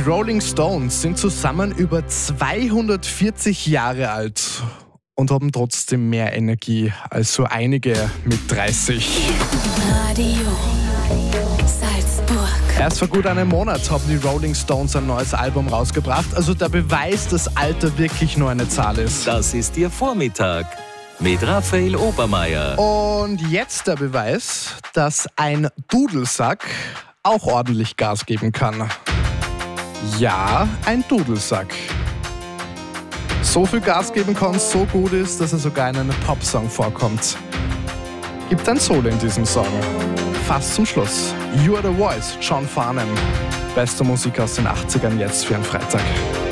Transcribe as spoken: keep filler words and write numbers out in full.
Rolling Stones sind zusammen über zweihundertvierzig Jahre alt und haben trotzdem mehr Energie als so einige mit dreißig. Radio Salzburg. Erst vor gut einem Monat haben die Rolling Stones ein neues Album rausgebracht, also der Beweis, dass Alter wirklich nur eine Zahl ist. Das ist Ihr Vormittag mit Raphael Obermeier. Und jetzt der Beweis, dass ein Dudelsack auch ordentlich Gas geben kann. Ja, ein Dudelsack. So viel Gas geben kann, so gut ist, dass er sogar in einem Popsong vorkommt. Gibt ein Solo in diesem Song. Fast zum Schluss. You Are The Voice, John Farnham. Beste Musik aus den achtzigern jetzt für einen Freitag.